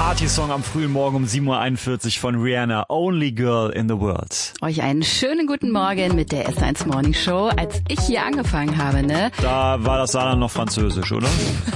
Party-Song am frühen Morgen um 7:41 Uhr von Rihanna, Only Girl in the World. Euch einen schönen guten Morgen mit der S1 Morning Show. Als ich hier angefangen habe, ne? Da war das Saarland noch französisch, oder?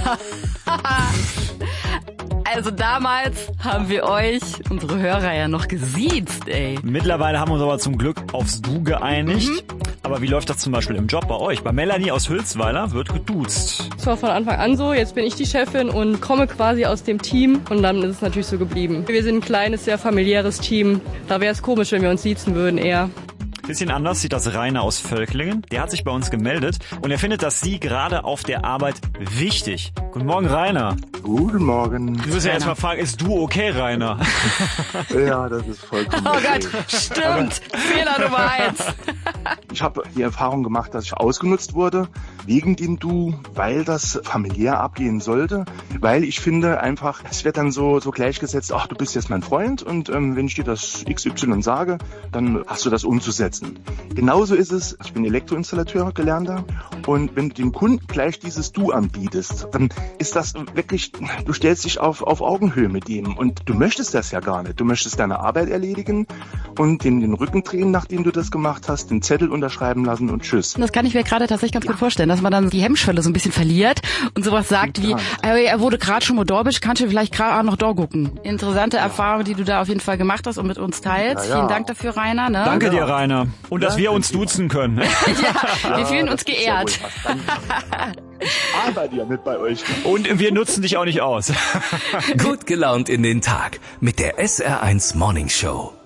Also damals haben wir euch, unsere Hörer, ja noch gesiezt, ey. Mittlerweile haben wir uns aber zum Glück aufs Du geeinigt. Aber wie läuft das zum Beispiel im Job bei euch? Bei Melanie aus Hülsweiler wird geduzt. Das war von Anfang an so. Jetzt bin ich die Chefin und komme quasi aus dem Team. Und dann ist es natürlich so geblieben. Wir sind ein kleines, sehr familiäres Team. Da wäre es komisch, wenn wir uns siezen würden eher. Bisschen anders sieht das Rainer aus Völklingen. Der hat sich bei uns gemeldet und er findet das Sie gerade auf der Arbeit wichtig. Guten Morgen, Rainer. Guten Morgen. Du wirst ja jetzt mal fragen, ist du okay, Rainer? Ja, das ist vollkommen Oh okay. Gott, stimmt. Fehler Nummer 1. Ich habe die Erfahrung gemacht, dass ich ausgenutzt wurde wegen dem Du, weil das familiär abgehen sollte. Weil ich finde einfach, es wird dann so gleichgesetzt, ach, du bist jetzt mein Freund und wenn ich dir das XY sage, dann hast du das umzusetzen. Genauso ist es, ich bin Elektroinstallateur, Gelernter, und wenn du dem Kunden gleich dieses Du anbietest, dann ist das wirklich, du stellst dich auf Augenhöhe mit ihm und du möchtest das ja gar nicht. Du möchtest deine Arbeit erledigen und den Rücken drehen, nachdem du das gemacht hast, den Zettel unterschreiben lassen und tschüss. Das kann ich mir gerade tatsächlich ganz gut vorstellen, dass man dann die Hemmschwelle so ein bisschen verliert und sowas sagt wie, er wurde gerade schon mal dorbisch, kannst du vielleicht gerade auch noch da gucken. Interessante Erfahrung, die du da auf jeden Fall gemacht hast und mit uns teilst. Ja. Vielen Dank dafür, Rainer. Ne? Danke dir, Rainer. Und dass wir uns duzen können. Ja, wir fühlen uns geehrt. Ich arbeite ja mit bei euch. Und wir nutzen dich auch nicht aus. Gut gelaunt in den Tag mit der SR1 Morning Show.